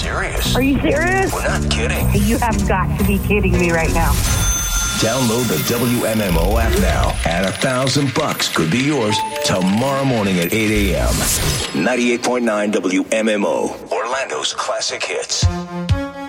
serious. Are you serious? We're not kidding. You have got to be kidding me right now. Download the WMMO app now, and $1,000 could be yours tomorrow morning at 8 a.m. 98.9 WMMO, Orlando's classic hits.